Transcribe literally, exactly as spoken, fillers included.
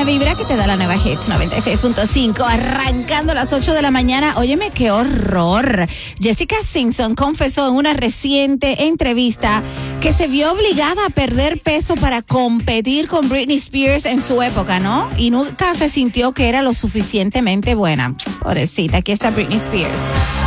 vibra que te da la nueva Hits noventa y seis punto cinco, arrancando a las ocho de la mañana. Óyeme, qué horror. Jessica Simpson confesó en una reciente entrevista que se vio obligada a perder peso para competir con Britney Spears en su época, ¿no? Y nunca se sintió que era lo suficientemente buena. Pobrecita, aquí está Britney Spears.